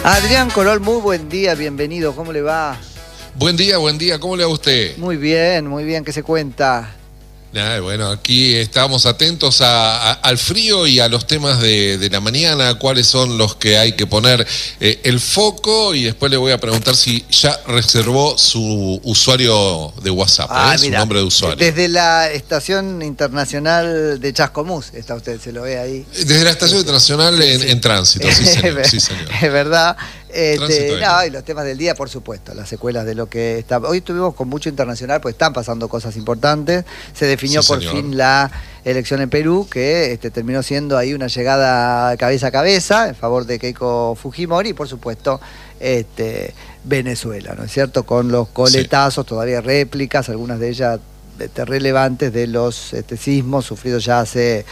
Adrián Corol, muy buen día, bienvenido, ¿cómo le va? Buen día, ¿cómo le va a usted? Muy bien, ¿qué se cuenta? Bueno, aquí estamos atentos al frío y a los temas de la mañana, cuáles son los que hay que poner el foco, y después le voy a preguntar si ya reservó su usuario de WhatsApp, su nombre de usuario. Desde la Estación Internacional de Chascomús está usted, se lo ve ahí. Desde la Estación Internacional sí. En tránsito, sí señor. Es verdad. Y los temas del día, por supuesto, las secuelas de lo que está. Hoy estuvimos con mucho internacional, pues están pasando cosas importantes. Se definió por fin la elección en Perú, que terminó siendo ahí una llegada cabeza a cabeza en favor de Keiko Fujimori, y por supuesto Venezuela, ¿no es cierto? Con los coletazos, todavía réplicas, algunas de ellas relevantes de los sismos sufridos ya hace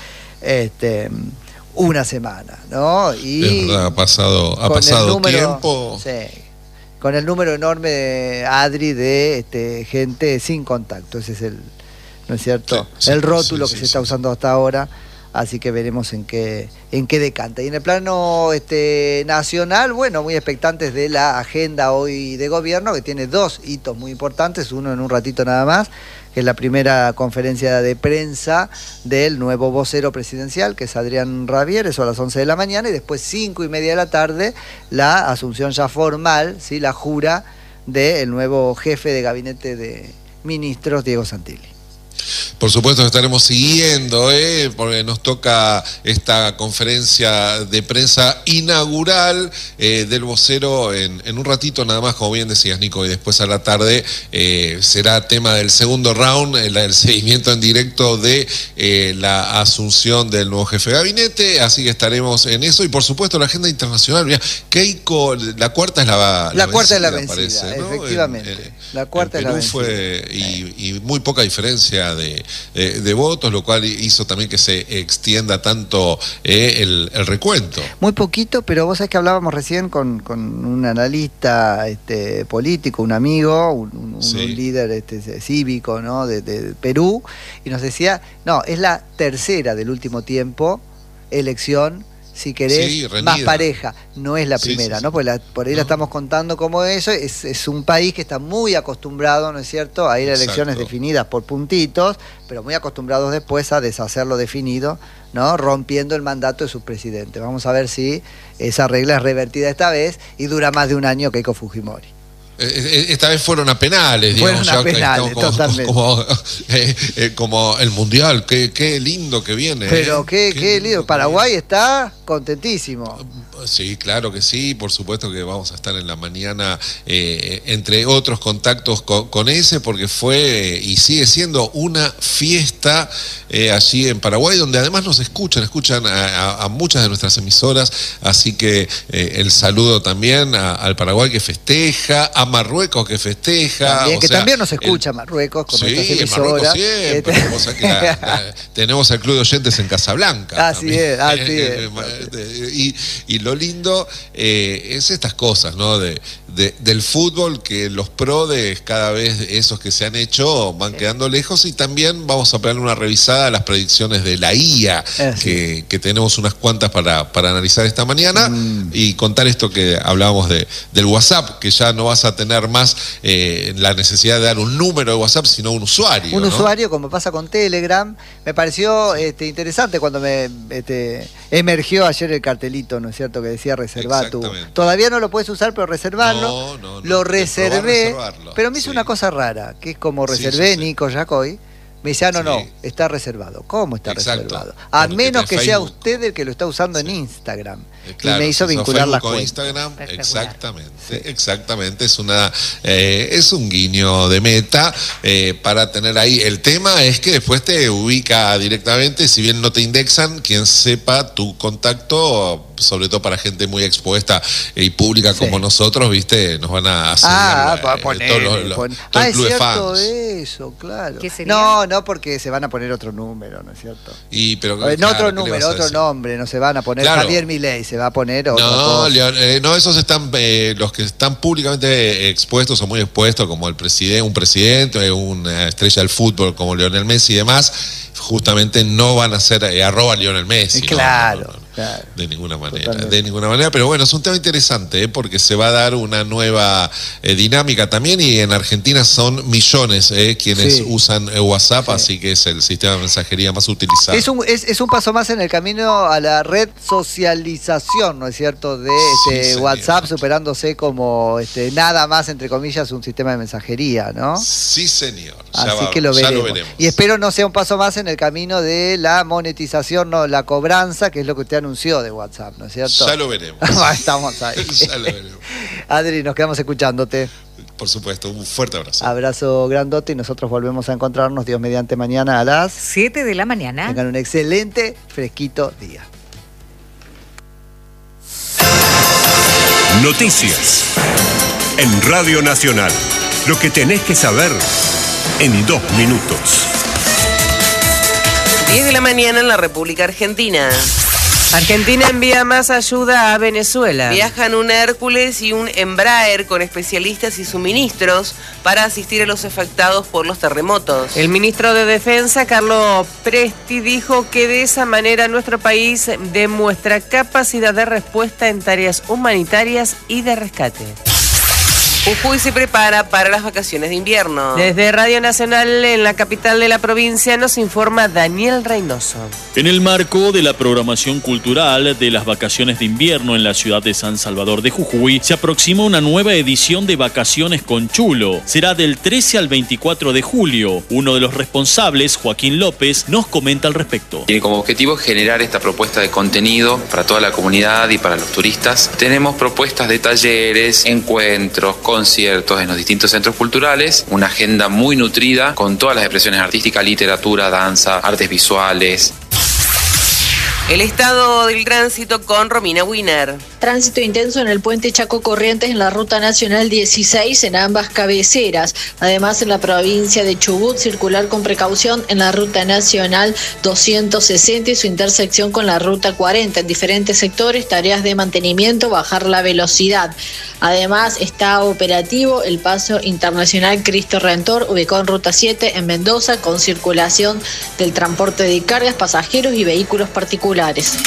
una semana, ¿no? Y es verdad, ha pasado tiempo. Sí, con el número enorme, Adri, de gente sin contacto. Ese es ¿no es cierto? El rótulo que se está usando hasta ahora. Así que veremos en qué decanta. Y en el plano nacional, bueno, muy expectantes de la agenda hoy de gobierno, que tiene dos hitos muy importantes, uno en un ratito nada más, que es la primera conferencia de prensa del nuevo vocero presidencial, que es Adrián Rabier, eso a las 11 de la mañana, y después 5:30 de la tarde, la asunción ya formal, ¿sí? La jura del nuevo jefe de gabinete de ministros, Diego Santilli. Por supuesto que estaremos siguiendo, porque nos toca esta conferencia de prensa inaugural del vocero en un ratito nada más, como bien decías, Nico, y después a la tarde será tema del segundo round, el seguimiento en directo de la asunción del nuevo jefe de gabinete, así que estaremos en eso, y por supuesto la agenda internacional. Mirá, Keiko, la cuarta es la cuarta es la vencida, parece, ¿no? Efectivamente. La cuarta es la vencida. Fue, y muy poca diferencia de votos, lo cual hizo también que se extienda tanto el recuento. Muy poquito, pero vos sabés que hablábamos recién con un analista político, un amigo, un líder cívico, ¿no? de Perú, y nos decía, no, es la tercera del último tiempo elección, si querés, más pareja, no es la primera, ¿no? Pues por ahí la estamos contando como eso, es un país que está muy acostumbrado, ¿no es cierto?, a ir a elecciones definidas por puntitos, pero muy acostumbrados después a deshacer lo definido, ¿no?, rompiendo el mandato de su presidente. Vamos a ver si esa regla es revertida esta vez y dura más de un año Keiko Fujimori. Esta vez fueron a penales, digamos. Fueron a penales, totalmente. Como el Mundial, qué lindo que viene. Pero qué lindo, Paraguay está contentísimo. Sí, claro que sí, por supuesto que vamos a estar en la mañana, entre otros contactos con ese, porque fue y sigue siendo una fiesta allí en Paraguay, donde además nos escuchan a muchas de nuestras emisoras, así que el saludo también al Paraguay, que festeja, a Marruecos, que festeja. También, también nos escucha Marruecos con nuestras emisoras. Marruecos siempre. Tenemos el club de oyentes en Casablanca. Así es. Y lo lindo es estas cosas, ¿no? Del fútbol, que los PRODES, cada vez esos que se han hecho, van quedando lejos, y también vamos a pegarle una revisada a las predicciones de la IA, que tenemos unas cuantas para analizar esta mañana, y contar esto que hablábamos del WhatsApp, que ya no vas a tener más la necesidad de dar un número de WhatsApp, sino un usuario. Un usuario, como pasa con Telegram. Me pareció interesante cuando me emergió ayer el cartelito, ¿no es cierto?, que decía reservar tu. Todavía no lo puedes usar, pero reservarlo. No, lo reservé, pero me hizo una cosa rara, que es como reservé Nico Yacoy. Me dice, no, está reservado. ¿Cómo está reservado? A menos que sea usted el que lo está usando en Instagram. Claro, y me hizo vincular las cuentas. Instagram, exactamente. Es un guiño de Meta para tener ahí. El tema es que después te ubica directamente, si bien no te indexan, quien sepa tu contacto, sobre todo para gente muy expuesta y pública como nosotros, ¿viste? Nos van a seguir todo el club de fans. Eso, claro. ¿Qué sería? No, porque se van a poner otro número, ¿no es cierto? Otro número, otro nombre, no se van a poner Javier Milei, se va a poner otra cosa. No, esos están, los que están públicamente expuestos o muy expuestos, como un presidente, una estrella del fútbol como Lionel Messi y demás, justamente no van a ser @ Lionel Messi. Claro. Claro, de ninguna manera, totalmente. de ninguna manera. Pero bueno, es un tema interesante, porque se va a dar una nueva dinámica también, y en Argentina son millones quienes usan WhatsApp, así que es el sistema de mensajería más utilizado. Es un paso más en el camino a la red socialización, ¿no es cierto?, de WhatsApp, superándose como nada más, entre comillas, un sistema de mensajería, ¿no? Sí, señor. Así que lo veremos. Y espero no sea un paso más en el camino de la monetización, no, la cobranza, que es lo que usted anunció de WhatsApp, ¿no es cierto? Ya lo veremos. Estamos ahí. Ya lo veremos. Adri, nos quedamos escuchándote. Por supuesto, un fuerte abrazo. Abrazo grandote, y nosotros volvemos a encontrarnos, Dios mediante, mañana a las 7 de la mañana. Tengan un excelente, fresquito día. Noticias en Radio Nacional. Lo que tenés que saber en 2 minutos. 10 de la mañana en la República Argentina. Argentina envía más ayuda a Venezuela. Viajan un Hércules y un Embraer con especialistas y suministros para asistir a los afectados por los terremotos. El ministro de Defensa, Carlos Presti, dijo que de esa manera nuestro país demuestra capacidad de respuesta en tareas humanitarias y de rescate. Jujuy se prepara para las vacaciones de invierno. Desde Radio Nacional en la capital de la provincia nos informa Daniel Reynoso. En el marco de la programación cultural de las vacaciones de invierno en la ciudad de San Salvador de Jujuy, se aproxima una nueva edición de Vacaciones con Chulo. Será del 13 al 24 de julio. Uno de los responsables, Joaquín López, nos comenta al respecto. Tiene como objetivo generar esta propuesta de contenido para toda la comunidad y para los turistas. Tenemos propuestas de talleres, encuentros, conciertos en los distintos centros culturales, una agenda muy nutrida con todas las expresiones artísticas, literatura, danza, artes visuales. El estado del tránsito con Romina Wiener. Tránsito intenso en el puente Chaco Corrientes en la Ruta Nacional 16 en ambas cabeceras. Además, en la provincia de Chubut, circular con precaución en la Ruta Nacional 260 y su intersección con la Ruta 40. En diferentes sectores, tareas de mantenimiento, bajar la velocidad. Además, está operativo el paso internacional Cristo Redentor, ubicado en Ruta 7 en Mendoza, con circulación del transporte de cargas, pasajeros y vehículos particulares.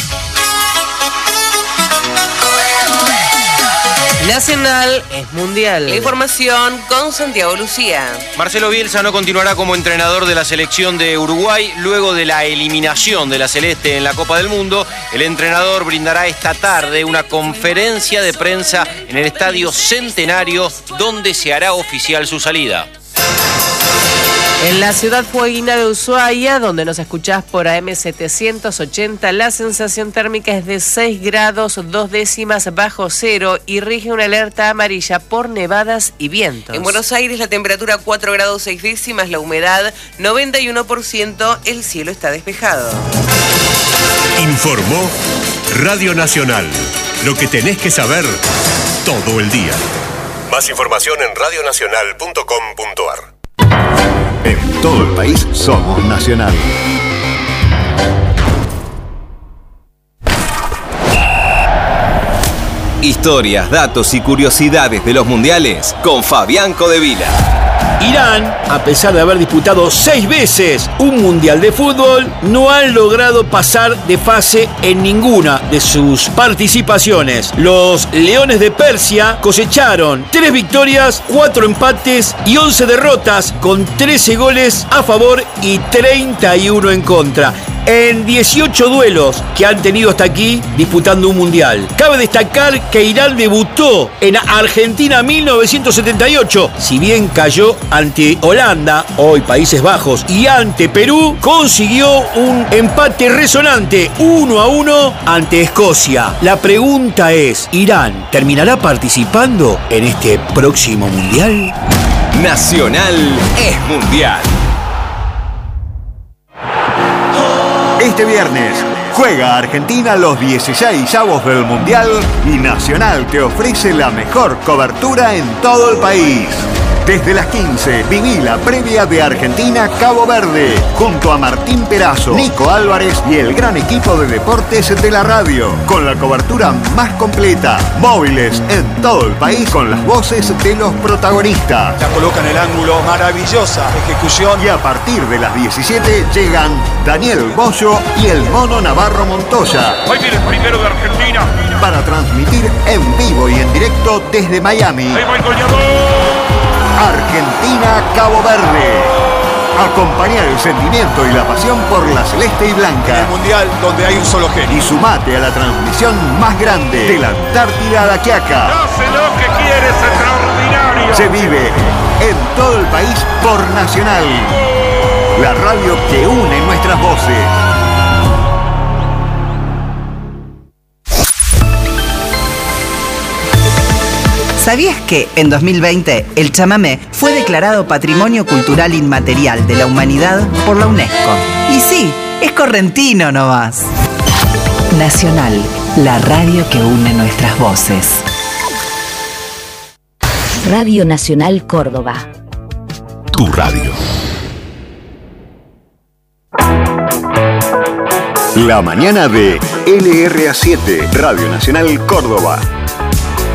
Nacional es mundial. La información con Santiago Lucía. Marcelo Bielsa no continuará como entrenador de la selección de Uruguay luego de la eliminación de la Celeste en la Copa del Mundo. El entrenador brindará esta tarde una conferencia de prensa en el Estadio Centenario, donde se hará oficial su salida. En la ciudad fueguina de Ushuaia, donde nos escuchás por AM 780, la sensación térmica es de 6 grados 2 décimas bajo cero y rige una alerta amarilla por nevadas y vientos. En Buenos Aires la temperatura 4 grados 6 décimas, la humedad 91%, el cielo está despejado. Informó Radio Nacional. Lo que tenés que saber todo el día. Más información en radionacional.com.ar. En todo el país somos Nacional. Historias, datos y curiosidades de los mundiales con Fabián Codevila. Irán, a pesar de haber disputado 6 veces un mundial de fútbol, no han logrado pasar de fase en ninguna de sus participaciones. Los Leones de Persia cosecharon 3 victorias, 4 empates y 11 derrotas, con 13 goles a favor y 31 en contra, en 18 duelos que han tenido hasta aquí disputando un mundial. Cabe destacar que Irán debutó en Argentina 1978, si bien cayó ante Holanda, hoy Países Bajos, y ante Perú, consiguió un empate resonante 1-1 ante Escocia. La pregunta es, ¿Irán terminará participando en este próximo mundial? Nacional es mundial. Este viernes juega Argentina los 16avos del Mundial y Nacional te ofrece la mejor cobertura en todo el país. Desde las 15, viví la previa de Argentina-Cabo Verde, junto a Martín Perazo, Nico Álvarez y el gran equipo de deportes de la radio, con la cobertura más completa, móviles en todo el país, con las voces de los protagonistas. La coloca en el ángulo, maravillosa ejecución. Y a partir de las 17 llegan Daniel Bollo y el Mono Navarro Montoya. Hoy viene el primero de Argentina. Para transmitir en vivo y en directo desde Miami. Ahí va el goleador. Argentina-Cabo Verde. Acompañar el sentimiento y la pasión por la celeste y blanca. En el mundial donde hay un solo genio. Y sumate a la transmisión más grande de la Antártida a la Quiaca. Hace lo que quiere, es extraordinario. Se vive en todo el país por Nacional. La radio que une nuestras voces. ¿Sabías que en 2020 el chamamé fue declarado Patrimonio Cultural Inmaterial de la Humanidad por la UNESCO? Y sí, es correntino nomás. Nacional, la radio que une nuestras voces. Radio Nacional Córdoba. Tu radio. La mañana de LRA7, Radio Nacional Córdoba.